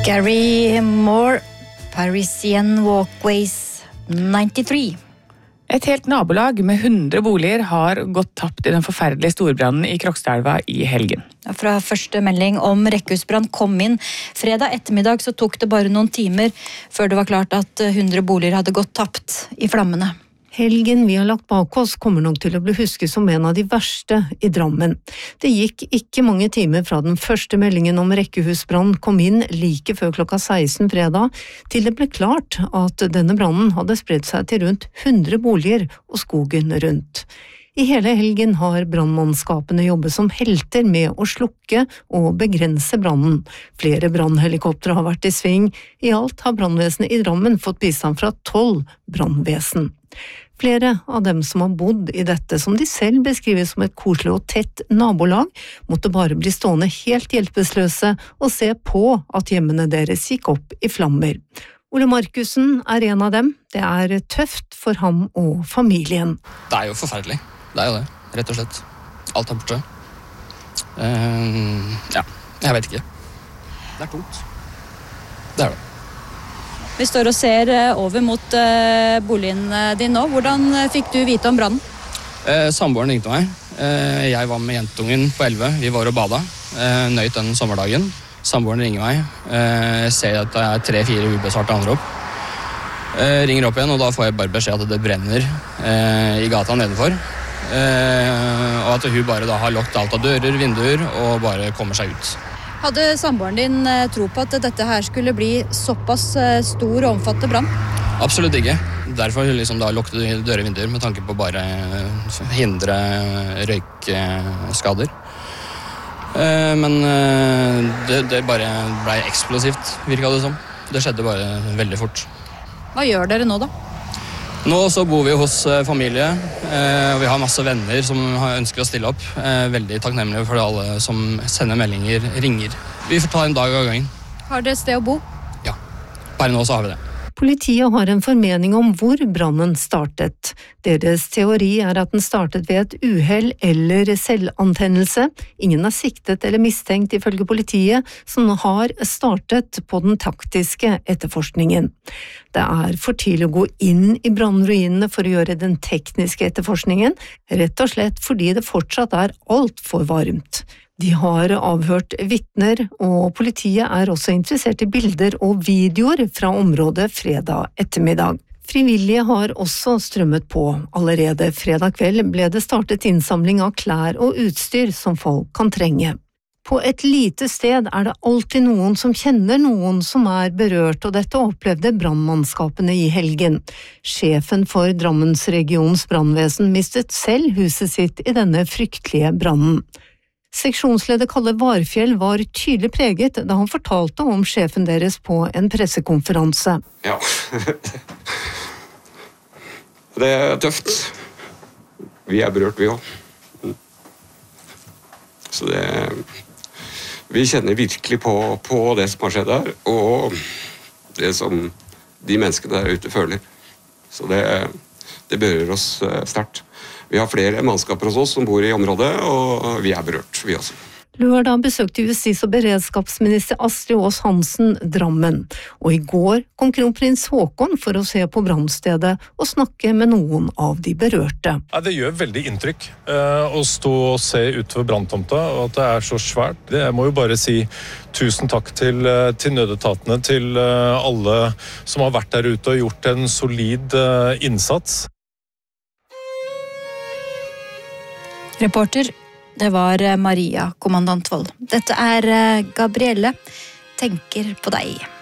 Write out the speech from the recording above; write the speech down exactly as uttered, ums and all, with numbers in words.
Gary Moore, Parisian Walkways nittitre. Et helt nabolag med hundre boliger har gått tapt i den forferdelige storbrannen i Krokstadelva i helgen. Fra første melding om rekkehusbrann kom inn fredag ettermiddag, så tok det bare noen timer før det var klart at hundre boliger hadde gått tapt i flammene. Helgen vi har lagt bak oss kommer nok til å bli husket som en av de verste i Drammen. Det gikk ikke mange timer fra den første meldingen om rekkehusbrann kom inn like før klokka seksten fredag, til det ble klart at denne brannen hadde spredt seg til rundt hundre boliger og skogen rundt. I hele helgen har brannmannskapene jobbet som helter med å slukke og begrense brannen. Flere brannhelikoptre har vært i sving. I alt har brannvesenet i Drammen fått bistand fra tolv brannvesen. Flere av dem som har bodd i dette, som de selv beskriver som et koselig og tett nabolag, måtte bare bli stående helt hjelpeløse og se på at hjemmene deres gikk opp i flammer. Ole Markussen er en av dem. Det er tøft for ham og familien. Det er jo forferdelig. Det er jo det, rett og slett. Alt er borte. Uh, ja, jeg vet ikke. Det er tungt. Det er det. Vi står og ser over mot uh, boligen din nå. Hvordan fikk du vite om brannen? Uh, Samboeren ringte meg. Uh, jeg var med jentungen på elleve. Vi var og bada. Uh, nøyt den sommerdagen. Samboeren ringer meg. Uh, jeg ser at det er tre-fire ubesvarte anrop. Uh, ringer opp igjen, og da får jeg bare beskjed at det brenner uh, i gata nedenfor. Uh, og at hun bare da har lukket alt av dører, vinduer, og bare kommer seg ut. Hadde samboeren din tro på at dette her skulle bli såpass stor og omfattende brann? Absolutt ikke. Derfor liksom da lukket dører og vinduer med tanke på bare hindre røykskader. Men det, det bare ble eksplosivt, virket det som. Det skjedde bare veldig fort. Hva gjør dere nå da? Nå så bor vi hos familie, og vi har masse venner som ønsker å stille opp. Veldig takknemlige for alle som sender meldinger, ringer. Vi får ta en dag av gangen. Har dere et sted å bo? Ja, per nå så har vi det. Politiet har en formening om hvor brannen startet. Deres teori er at den startet ved et uhell eller selvantennelse. Ingen er siktet eller mistenkt ifølge politiet, som har startet på den taktiske etterforskningen. Det er for tidlig å gå inn i brannruinene for å gjøre den tekniske etterforskningen, rett og slett fordi det fortsatt er alt for varmt. De har avhørt vitner, og politiet er også interessert i bilder og videoer fra området fredag ettermiddag. Frivillige har også strømmet på. Allerede fredag kveld ble det startet innsamling av klær og utstyr som folk kan trenge. På et lite sted er det alltid noen som kjenner noen som er berørt, og dette opplevde brannmannskapene i helgen. Sjefen for Drammensregionens brannvesen mistet selv huset sitt i denne fryktelige brannen. Seksjonsleder Kalle Varfjell var tydelig preget da han fortalte om sjefen deres på en pressekonferanse. Ja, det er tøft. Vi er berørt, vi også. Så det, vi kjenner virkelig på, på det som har skjedd her, og det som de menneskene der ute føler. Så det, det berører oss sterkt. Vi har flere mannskaper hos oss som bor i området, og vi er berørt, vi også. Lørdag besøkte justis- og beredskapsminister Astrid Aas Hansen Drammen, og i går kom kronprins Haakon for å se på brannstedet og snakke med noen av de berørte. Ja, det gjør veldig inntrykk uh, å stå og se utover branntomta, og at det er så svært. Det, jeg må jo bare si tusen takk til, uh, til nødetatene, til uh, alle som har vært der ute og gjort en solid uh, innsats. Reporter, det var Maria Kommandantvold. Dette er Gabrielle, tenker på deg.